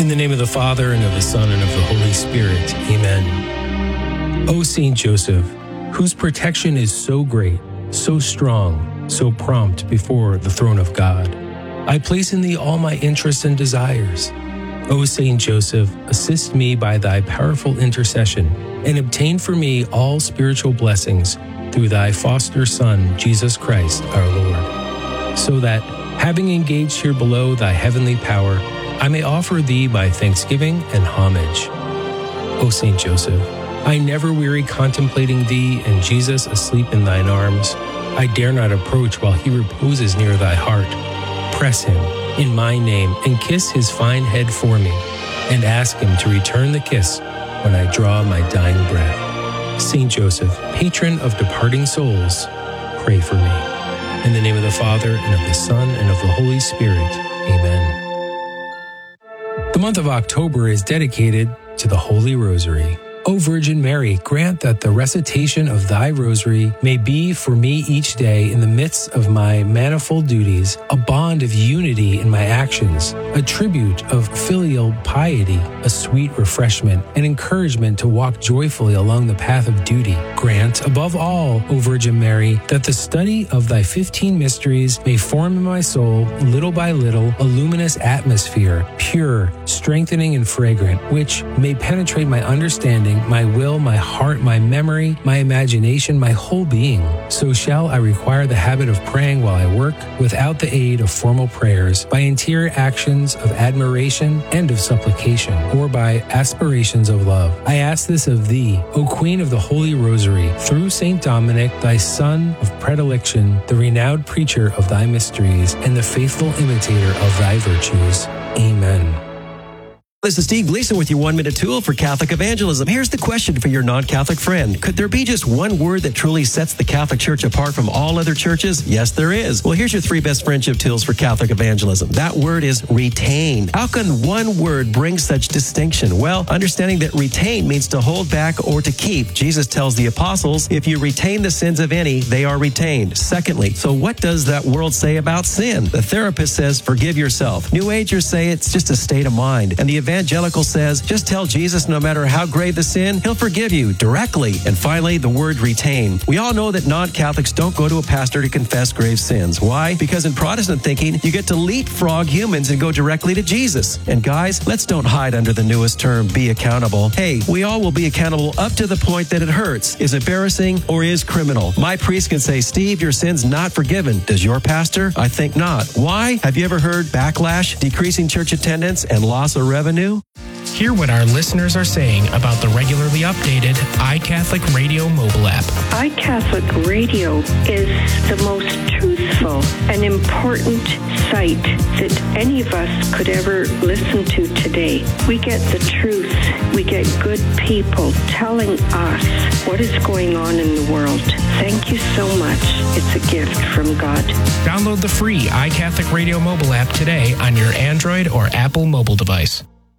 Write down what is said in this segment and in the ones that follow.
In the name of the Father, and of the Son, and of the Holy Spirit. Amen. O Saint Joseph, whose protection is so great, so strong, so prompt before the throne of God, I place in thee all my interests and desires. O Saint Joseph, assist me by thy powerful intercession, and obtain for me all spiritual blessings through thy foster Son, Jesus Christ, our Lord, so that, having engaged here below thy heavenly power, I may offer thee my thanksgiving and homage. O Saint Joseph, I never weary contemplating thee and Jesus asleep in thine arms. I dare not approach while he reposes near thy heart. Press him in my name and kiss his fine head for me, and ask him to return the kiss when I draw my dying breath. Saint Joseph, patron of departing souls, pray for me. In the name of the Father, and of the Son, and of the Holy Spirit. Amen. The month of October is dedicated to the Holy Rosary. O Virgin Mary, grant that the recitation of thy rosary may be for me each day in the midst of my manifold duties, a bond of unity in my actions, a tribute of filial piety, a sweet refreshment, and encouragement to walk joyfully along the path of duty. Grant, above all, O Virgin Mary, that the study of thy 15 mysteries may form in my soul, little by little, a luminous atmosphere, pure, strengthening, and fragrant, which may penetrate my understanding, my will, my heart, my memory, my imagination, my whole being. So shall I require the habit of praying while I work, without the aid of formal prayers, by interior actions of admiration and of supplication, or by aspirations of love. I ask this of thee, O Queen of the Holy Rosary, through Saint Dominic, thy son of predilection, the renowned preacher of thy mysteries, and the faithful imitator of thy virtues. Amen. This is Steve Gleason with your 1-minute tool for Catholic evangelism. Here's the question for your non-Catholic friend. Could there be just one word that truly sets the Catholic Church apart from all other churches? Yes, there is. Well, here's your 3 best friendship tools for Catholic evangelism. That word is retain. How can one word bring such distinction? Well, understanding that retain means to hold back or to keep. Jesus tells the apostles, if you retain the sins of any, they are retained. Secondly, so what does that world say about sin? The therapist says, forgive yourself. New Agers say it's just a state of mind. And the evangelical says, just tell Jesus no matter how grave the sin, he'll forgive you directly. And finally, the word retain. We all know that non-Catholics don't go to a pastor to confess grave sins. Why? Because in Protestant thinking, you get to leapfrog humans and go directly to Jesus. And guys, let's don't hide under the newest term, be accountable. Hey, we all will be accountable up to the point that it hurts, is embarrassing, or is criminal. My priest can say, Steve, your sin's not forgiven. Does your pastor? I think not. Why? Have you ever heard backlash, decreasing church attendance, and loss of revenue? Hear what our listeners are saying about the regularly updated iCatholic Radio mobile app. iCatholic Radio is the most truthful and important site that any of us could ever listen to today. We get the truth. We get good people telling us what is going on in the world. Thank you so much. It's a gift from God. Download the free iCatholic Radio mobile app today on your Android or Apple mobile device.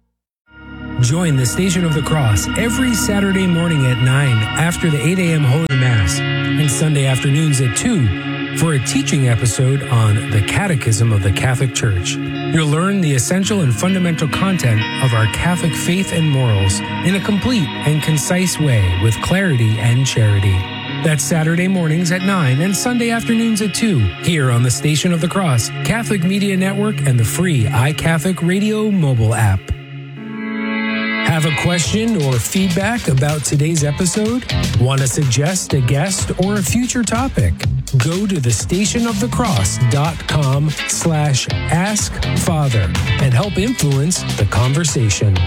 Join the Station of the Cross every Saturday morning at 9 after the 8 a.m. Holy Mass and Sunday afternoons at 2 for a teaching episode on the Catechism of the Catholic Church. You'll learn the essential and fundamental content of our Catholic faith and morals in a complete and concise way with clarity and charity. That's Saturday mornings at 9 and Sunday afternoons at 2 here on the Station of the Cross, Catholic Media Network, and the free iCatholic Radio mobile app. Have a question or feedback about today's episode? Want to suggest a guest or a future topic? Go to thestationofthecross.com/askfather and help influence the conversation.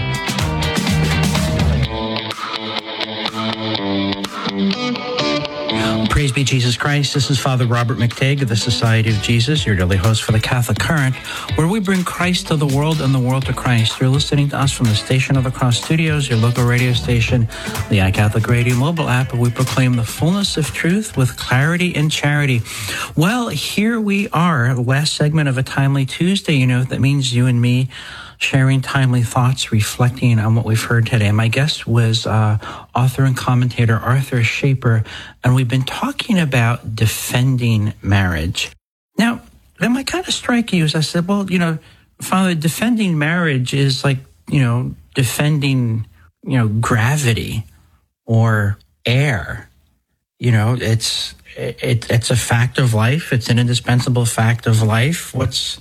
Praise be Jesus Christ. This is Father Robert McTague of the Society of Jesus, your daily host for the Catholic Current, where we bring Christ to the world and the world to Christ. You're listening to us from the Station of the Cross Studios, your local radio station, the iCatholic Radio mobile app, where we proclaim the fullness of truth with clarity and charity. Well, here we are, last segment of a Timely Tuesday. You know, that means you and me sharing timely thoughts, reflecting on what we've heard today. My guest was author and commentator Arthur Schaper, and we've been talking about defending marriage. Now, that might kind of strike you as I said, well, you know, Father, defending marriage is like defending, gravity or air. It's a fact of life. It's an indispensable fact of life.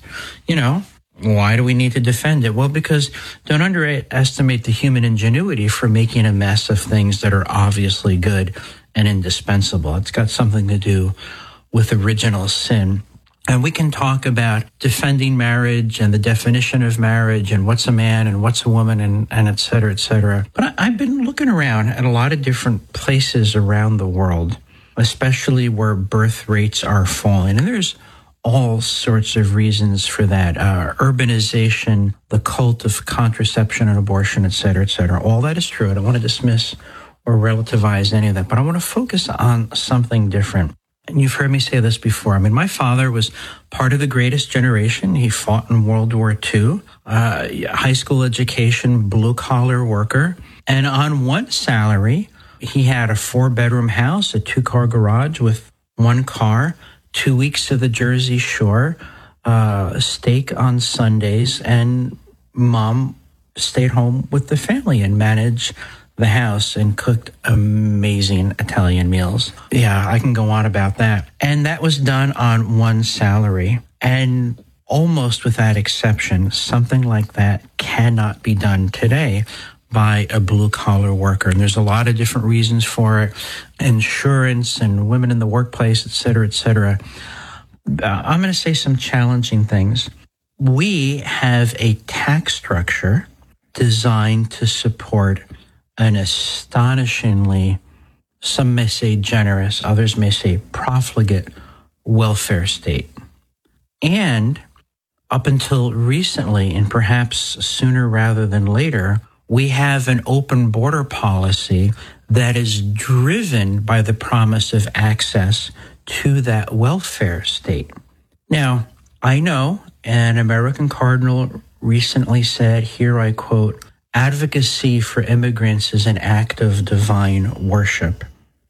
Why do we need to defend it? Well, because don't underestimate the human ingenuity for making a mess of things that are obviously good and indispensable. It's got something to do with original sin. And we can talk about defending marriage and the definition of marriage and what's a man and what's a woman and et cetera, et cetera. But I've been looking around at a lot of different places around the world, especially where birth rates are falling. And there's all sorts of reasons for that. Urbanization, the cult of contraception and abortion, et cetera, et cetera. All that is true. I don't want to dismiss or relativize any of that, but I want to focus on something different. And you've heard me say this before. My father was part of the greatest generation. He fought in World War II, high school education, blue-collar worker. And on one salary, he had a 4-bedroom house, a 2-car garage with 1 car, 2 weeks to the Jersey Shore, steak on Sundays, and Mom stayed home with the family and managed the house and cooked amazing Italian meals. Yeah, I can go on about that. And that was done on one salary. And almost without exception, something like that cannot be done today by a blue-collar worker. And there's a lot of different reasons for it. Insurance and women in the workplace, et cetera, et cetera. I'm going to say some challenging things. We have a tax structure designed to support an astonishingly, some may say generous, others may say profligate welfare state. And up until recently, and perhaps sooner rather than later, we have an open border policy that is driven by the promise of access to that welfare state. Now, I know an American cardinal recently said, here I quote, "Advocacy for immigrants is an act of divine worship."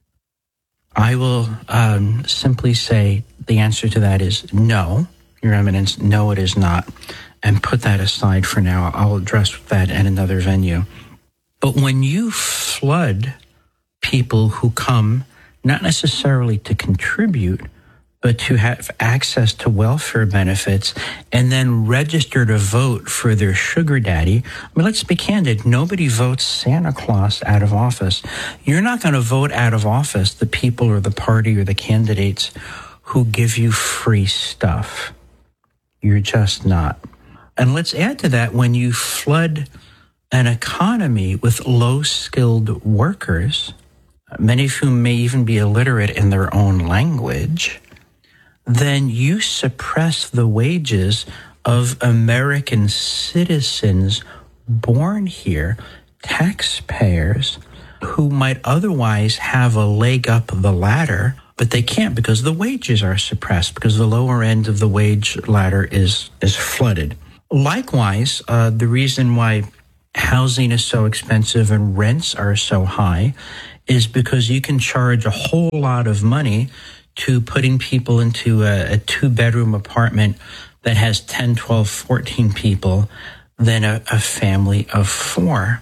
I will simply say the answer to that is no, Your Eminence, no, it is not. And put that aside for now. I'll address that in another venue. But when you flood people who come not necessarily to contribute, but to have access to welfare benefits and then register to vote for their sugar daddy. Let's be candid. Nobody votes Santa Claus out of office. You're not going to vote out of office the people or the party or the candidates who give you free stuff. You're just not. And let's add to that, when you flood an economy with low-skilled workers, many of whom may even be illiterate in their own language, then you suppress the wages of American citizens born here, taxpayers, who might otherwise have a leg up the ladder, but they can't because the wages are suppressed, because the lower end of the wage ladder is flooded. Likewise, the reason why housing is so expensive and rents are so high is because you can charge a whole lot of money to putting people into a 2-bedroom apartment that has 10, 12, 14 people than a family of 4.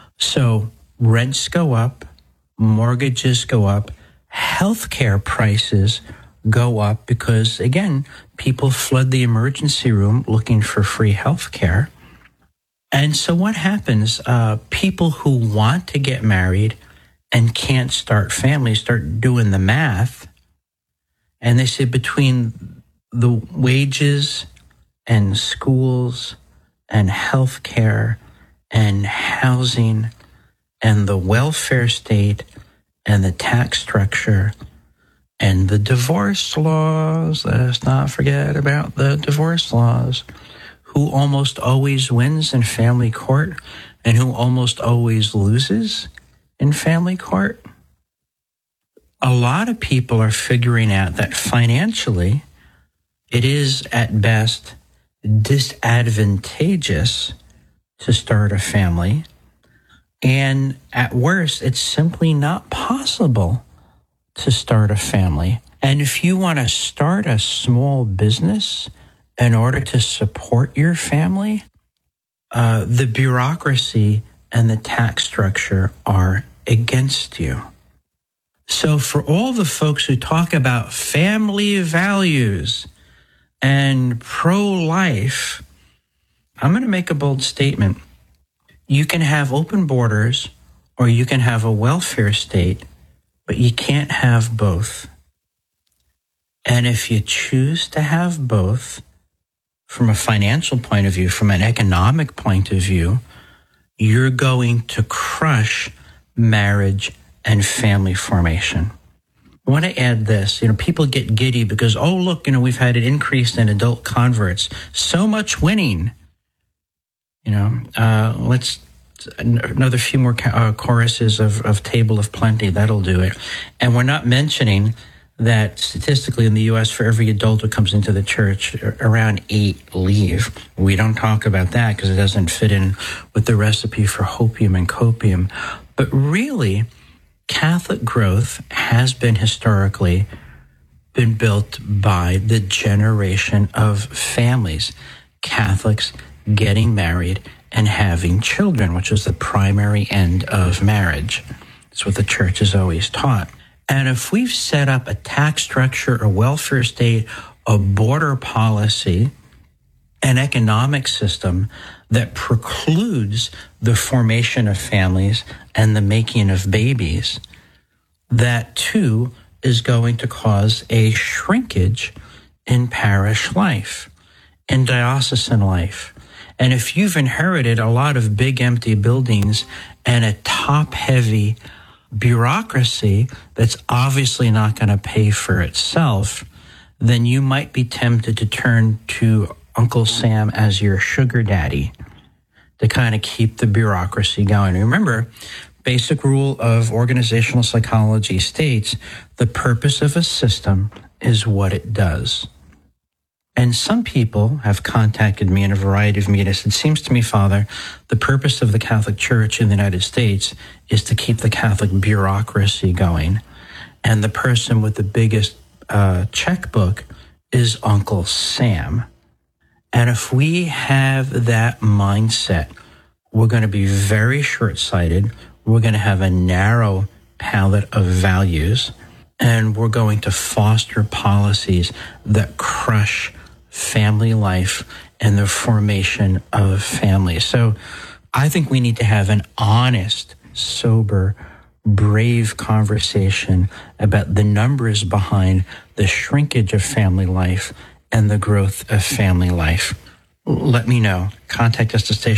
So rents go up, mortgages go up, healthcare prices go up because, again, people flood the emergency room looking for free healthcare. And so what happens? People who want to get married and can't start families start doing the math. And they say between the wages and schools and healthcare and housing and the welfare state and the tax structure and the divorce laws, let us not forget about the divorce laws, who almost always wins in family court and who almost always loses in family court. A lot of people are figuring out that financially, it is at best disadvantageous to start a family. And at worst, it's simply not possible to start a family. And if you want to start a small business in order to support your family, the bureaucracy and the tax structure are against you. So for all the folks who talk about family values and pro-life, I'm going to make a bold statement. You can have open borders or you can have a welfare state, but you can't have both. And if you choose to have both, from a financial point of view, from an economic point of view, you're going to crush marriage and family formation. I want to add this. People get giddy because, oh, look, we've had an increase in adult converts. So much winning. Let's another few more choruses of Table of Plenty. That'll do it. And we're not mentioning that statistically in the U.S., for every adult who comes into the church, around 8 leave. We don't talk about that because it doesn't fit in with the recipe for hopium and copium. But really, Catholic growth has been historically been built by the generation of families, Catholics getting married and having children, which is the primary end of marriage. That's what the church has always taught. And if we've set up a tax structure, a welfare state, a border policy, an economic system that precludes the formation of families and the making of babies, that too is going to cause a shrinkage in parish life, in diocesan life. And if you've inherited a lot of big empty buildings and a top-heavy bureaucracy that's obviously not going to pay for itself, then you might be tempted to turn to Uncle Sam as your sugar daddy to kind of keep the bureaucracy going. Remember, basic rule of organizational psychology states the purpose of a system is what it does. And some people have contacted me in a variety of meetings. It seems to me, Father, the purpose of the Catholic Church in the United States is to keep the Catholic bureaucracy going. And the person with the biggest checkbook is Uncle Sam. And if we have that mindset, we're going to be very short-sighted. We're going to have a narrow palette of values, and we're going to foster policies that crush family life and the formation of families. So I think we need to have an honest, sober, brave conversation about the numbers behind the shrinkage of family life and the growth of family life. Let me know. Contact us at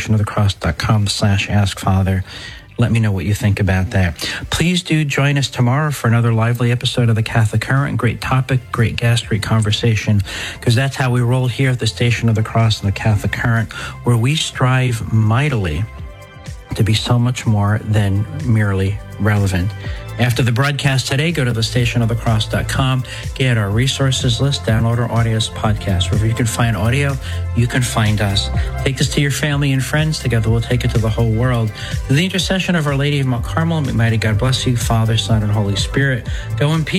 stationofthecross.com/askfather. Let me know what you think about that. Please do join us tomorrow for another lively episode of The Catholic Current. Great topic, great guest, great conversation, because that's how we roll here at the Station of the Cross and The Catholic Current, where we strive mightily to be so much more than merely relevant. After the broadcast today, go to thestationofthecross.com, get our resources list, download our audio podcast. Wherever you can find audio, you can find us. Take this to your family and friends. Together we'll take it to the whole world. Through the intercession of Our Lady of Mount Carmel, may mighty God bless you, Father, Son, and Holy Spirit. Go in peace.